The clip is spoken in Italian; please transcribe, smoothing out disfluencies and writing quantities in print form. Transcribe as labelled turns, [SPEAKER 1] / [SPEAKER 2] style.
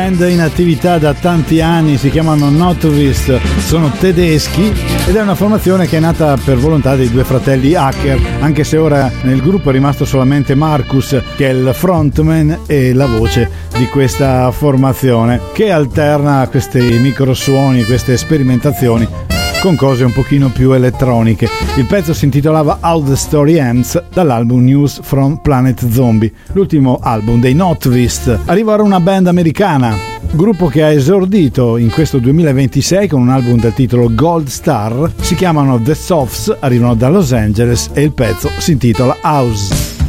[SPEAKER 1] In attività da tanti anni, si chiamano Notwist, sono tedeschi ed è una formazione che è nata per volontà dei due fratelli hacker, anche se ora nel gruppo è rimasto solamente Marcus, che è il frontman e la voce di questa formazione, che alterna questi microsuoni, queste sperimentazioni con cose un pochino più elettroniche. Il pezzo si intitolava How the Story Ends, dall'album News from Planet Zombie, l'ultimo album dei Notwist. Arriva ora una band americana, gruppo che ha esordito in questo 2026 con un album dal titolo Gold Star. Si chiamano The Softs, arrivano da Los Angeles e il pezzo si intitola House.